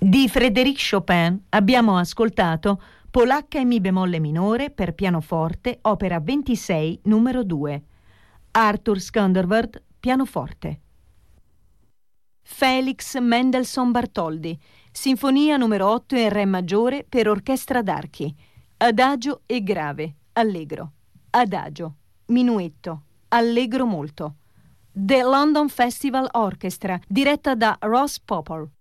Di Frédéric Chopin abbiamo ascoltato Polacca in Mi bemolle minore per pianoforte, opera 26, numero 2. Arthur Skanderword, pianoforte. Felix Mendelssohn Bartholdy, Sinfonia numero 8 in Re maggiore per orchestra d'archi. Adagio e grave, allegro. Adagio, minuetto, allegro molto. The London Festival Orchestra, diretta da Ross Popper.